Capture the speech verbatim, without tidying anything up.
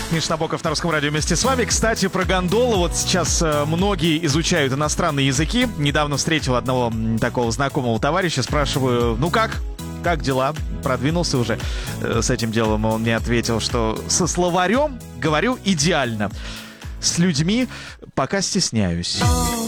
Миша Набоков на Русском радио вместе с вами. Кстати, про гондолу. Вот сейчас э, многие изучают иностранные языки. Недавно встретил одного м, такого знакомого товарища. Спрашиваю, ну как? Как дела? Продвинулся уже э, с этим делом. Он мне ответил, что со словарем говорю идеально. С людьми пока стесняюсь.